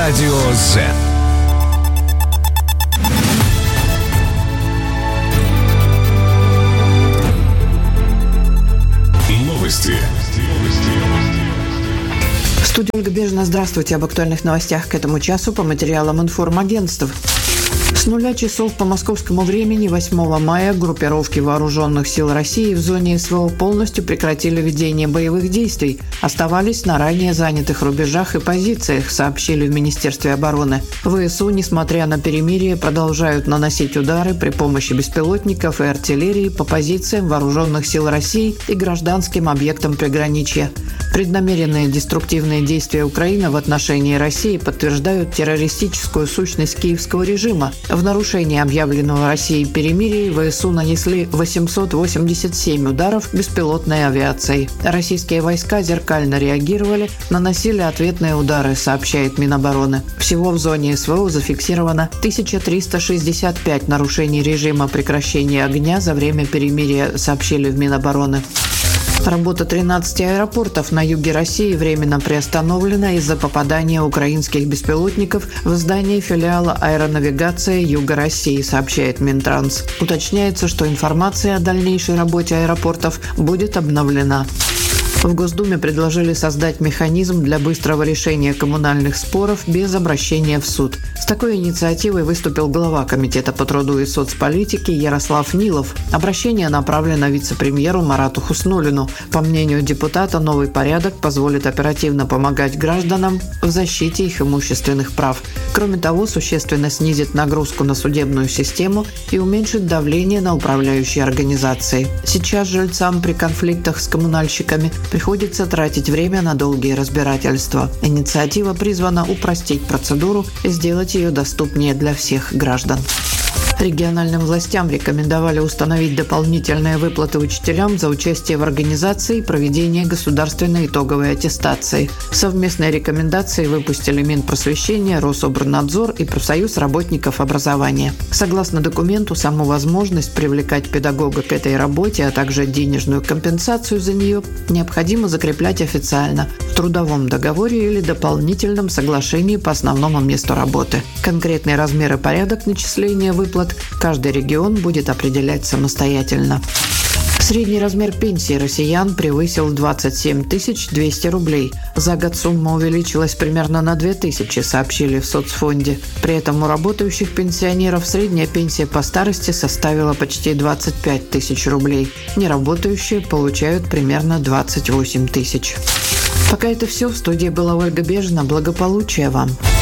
Радио Z. Новости. Студия Ольга Бежина. Здравствуйте. Об актуальных новостях к этому часу по материалам информагентств. С 0 часов по московскому времени 8 мая группировки Вооруженных сил России в зоне СВО полностью прекратили ведение боевых действий, оставались на ранее занятых рубежах и позициях, сообщили в Министерстве обороны. ВСУ, несмотря на перемирие, продолжают наносить удары при помощи беспилотников и артиллерии по позициям Вооруженных сил России и гражданским объектам приграничья. Преднамеренные деструктивные действия Украины в отношении России подтверждают террористическую сущность киевского режима. В нарушении объявленного Россией перемирия ВСУ нанесли 887 ударов беспилотной авиацией. Российские войска зеркально реагировали, наносили ответные удары, сообщает Минобороны. Всего в зоне СВО зафиксировано 1365 нарушений режима прекращения огня за время перемирия, сообщили в Минобороны. Работа 13 аэропортов на юге России временно приостановлена из-за попадания украинских беспилотников в здание филиала аэронавигации Юга России, сообщает Минтранс. Уточняется, что информация о дальнейшей работе аэропортов будет обновлена. В Госдуме предложили создать механизм для быстрого решения коммунальных споров без обращения в суд. С такой инициативой выступил глава Комитета по труду и соцполитике Ярослав Нилов. Обращение направлено вице-премьеру Марату Хуснуллину. По мнению депутата, новый порядок позволит оперативно помогать гражданам в защите их имущественных прав. Кроме того, существенно снизит нагрузку на судебную систему и уменьшит давление на управляющие организации. Сейчас жильцам при конфликтах с коммунальщиками приходится тратить время на долгие разбирательства. Инициатива призвана упростить процедуру и сделать ее доступнее для всех граждан. Региональным властям рекомендовали установить дополнительные выплаты учителям за участие в организации и проведении государственной итоговой аттестации. Совместные рекомендации выпустили Минпросвещение, Рособорнадзор и Профсоюз работников образования. Согласно документу, саму возможность привлекать педагога к этой работе, а также денежную компенсацию за нее необходимо закреплять официально в трудовом договоре или дополнительном соглашении по основному месту работы. Конкретный размер и порядок начисления выплат каждый регион будет определять самостоятельно. Средний размер пенсии россиян превысил 27 200 рублей. За год сумма увеличилась примерно на 2000, сообщили в соцфонде. При этом у работающих пенсионеров средняя пенсия по старости составила почти 25 тысяч рублей. Неработающие получают примерно 28 тысяч. Пока это все. В студии была Ольга Бежина. Благополучия вам!